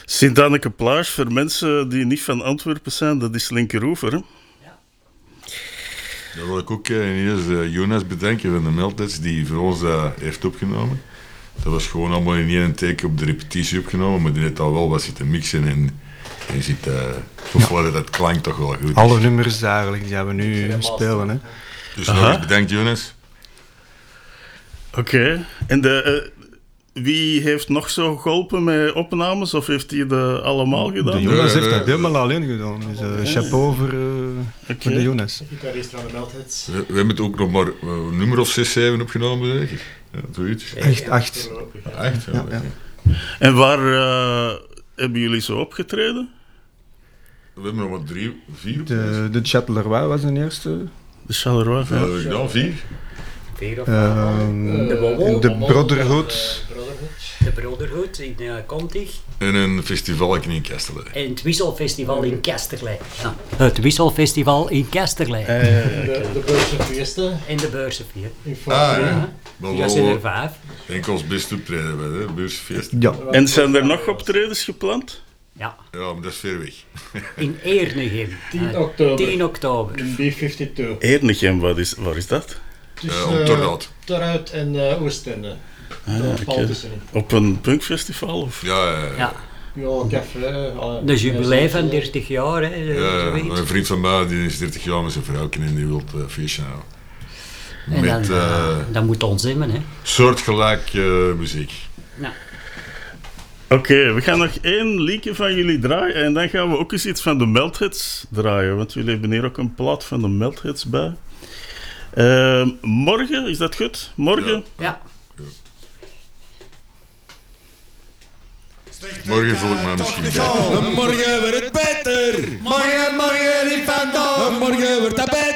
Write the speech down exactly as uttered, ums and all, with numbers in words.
Sint-Anneke-Plage, voor mensen die niet van Antwerpen zijn, dat is Linkeroever, hè? Dat wil ik ook uh, eerst uh, Jonas bedanken van de Meltets die voor ons uh, heeft opgenomen. Dat was gewoon allemaal in één teken op de repetitie opgenomen, maar die heeft al wel wat zitten mixen en, en je ziet, uh, ja. dat, dat klankt toch wel goed. Alle nummers eigenlijk die we nu spelen. Hè. Dus Aha. nog eens bedankt Jonas. Oké, okay. En de... Uh, Wie heeft nog zo geholpen met opnames, of heeft hij dat allemaal gedaan? De Jonas heeft dat helemaal alleen gedaan. Dus uh, chapeau voor, uh, okay. voor de Jonas. We, we hebben het ook nog maar een nummer of zes, zeven opgenomen, zeker? Ja, zoiets. Echt acht. Acht, ja. ja, ja. En waar uh, hebben jullie zo opgetreden? We hebben nog maar drie, vier. De, de Châtellerault was de eerste. De Châtellerault, ja. Uh, ja, vier. Vier of uh, de Wommel. De Brotherhood. De Brotherhood in uh, Contig. En een festival in Kasterlee. En het Wisselfestival in Kasterlee. Ja. Het Wisselfestival in Kasterlee. Uh, de, de Beurzenfeesten. En de Beurzenfeest. Ah, ja. Dat zijn er vijf. Enkels best optreden bij de Beursfeest. Ja. En zijn er nog optredens gepland? Ja. Ja, maar dat is ver weg. In Ernegem. tien oktober. tien oktober. In B vijfentwintig. Ernegem, wat is, waar is dat? Tussen uh, Torhout. Torhout en uh, Oostende. Ah, okay. Op een punkfestival? Of? Ja, ja, ja. ja. Ja, café. Uh, de jubileum van dertig jaar, hè. Ja, een vriend van mij die is dertig jaar met zijn vrouw en die wil uh, feestje houden. En met, dan, uh, dat moet ons hebben, hè. Soortgelijk uh, muziek. Ja. Oké, okay, we gaan nog één liedje van jullie draaien en dan gaan we ook eens iets van de Meltheads draaien, want jullie hebben hier ook een plaat van de Meltheads bij. Uh, morgen, is dat goed? Morgen? Ja. ja. Morgen voel ik me misschien bij. Morgen wordt het beter. Morgen, morgen niet vandaag. Morgen wordt het beter.